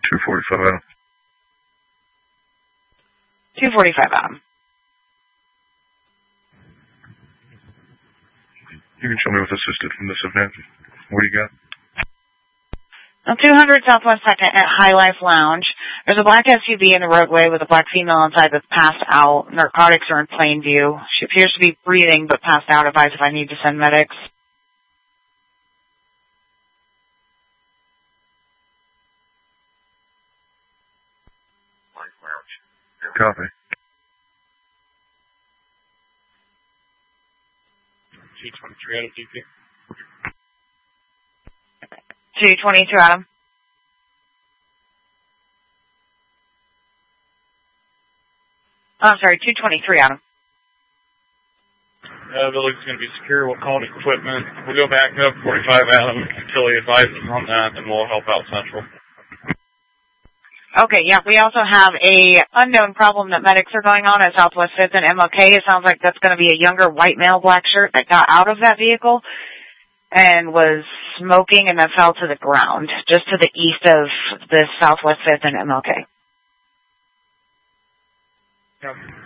245 Adam. 245 Adam. You can show me what's assisted from this event. What do you got? 200 Southwest 2nd at High Life Lounge. There's a black SUV in the roadway with a black female inside that's passed out. Narcotics are in plain view. She appears to be breathing but passed out. Advise if I need to send medics. Copy. 223 out of DP. 222 Adam. Oh, I'm sorry, 223 Adam. Building's going to be secure. We'll call it equipment. We'll go back up 45 Adam until he advises on that, and we'll help out Central. Okay, yeah, we also have a unknown problem that medics are going on at Southwest 5th and MLK. It sounds like that's going to be a younger white male black shirt that got out of that vehicle and was smoking and then fell to the ground just to the east of the Southwest 5th and MLK. Yep.